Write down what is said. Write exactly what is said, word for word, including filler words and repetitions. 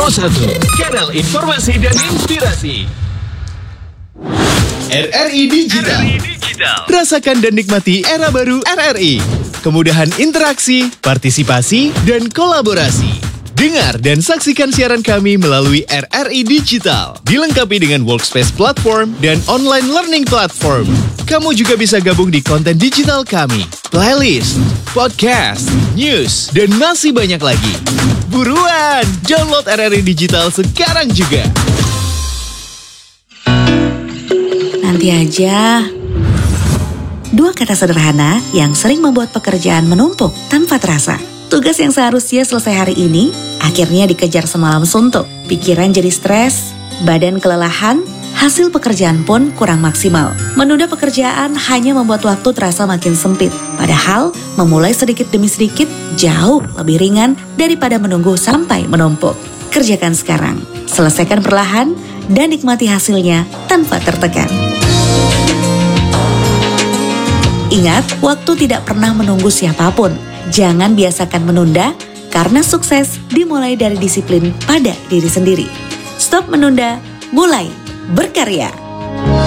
Pro satu, kanal informasi dan inspirasi. R R I Digital. R R I Digital. Rasakan dan nikmati era baru R R I. Kemudahan interaksi, partisipasi, dan kolaborasi. Dengar dan saksikan siaran kami melalui R R I Digital. Dilengkapi dengan workspace platform dan online learning platform. Kamu juga bisa gabung di konten digital kami, playlist, podcast, news, dan masih banyak lagi. Buruan, download R R I Digital sekarang juga. Nanti aja. Dua kata sederhana yang sering membuat pekerjaan menumpuk tanpa terasa. Tugas yang seharusnya selesai hari ini, akhirnya dikejar semalam suntuk. Pikiran jadi stres, badan kelelahan, hasil pekerjaan pun kurang maksimal. Menunda pekerjaan hanya membuat waktu terasa makin sempit. Padahal, memulai sedikit demi sedikit jauh lebih ringan daripada menunggu sampai menumpuk. Kerjakan sekarang, selesaikan perlahan, dan nikmati hasilnya tanpa tertekan. Ingat, waktu tidak pernah menunggu siapapun. Jangan biasakan menunda, karena sukses dimulai dari disiplin pada diri sendiri. Stop menunda, mulai berkarya.